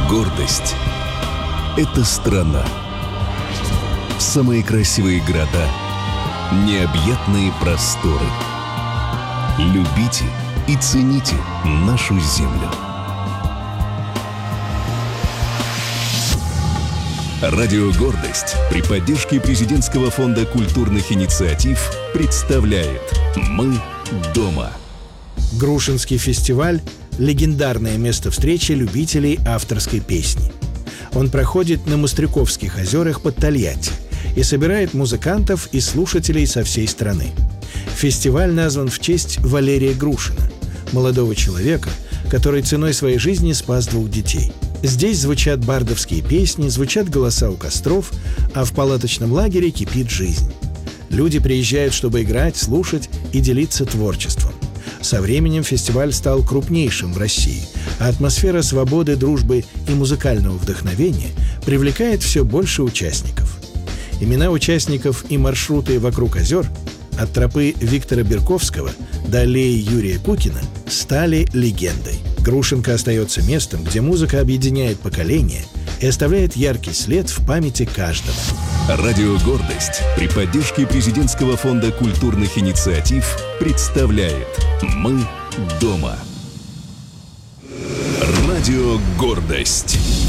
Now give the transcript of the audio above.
Гордость – это страна. Самые красивые города, необъятные просторы. Любите и цените нашу землю. Радио «Гордость» при поддержке Президентского фонда культурных инициатив представляет «Мы дома». Грушинский фестиваль – легендарное место встречи любителей авторской песни. Он проходит на Мостряковских озерах под Тольятти и собирает музыкантов и слушателей со всей страны. Фестиваль назван в честь Валерия Грушина, молодого человека, который ценой своей жизни спас 2 детей. Здесь звучат бардовские песни, звучат голоса у костров, а в палаточном лагере кипит жизнь. Люди приезжают, чтобы играть, слушать и делиться творчеством. Со временем фестиваль стал крупнейшим в России, а атмосфера свободы, дружбы и музыкального вдохновения привлекает все больше участников. Имена участников и маршруты вокруг озер от тропы Виктора Берковского до аллеи Юрия Кукина стали легендой. Грушинка остается местом, где музыка объединяет поколения и оставляет яркий след в памяти каждого. Радио «Гордость» при поддержке Президентского фонда культурных инициатив представляет «Мы дома». Радио «Гордость».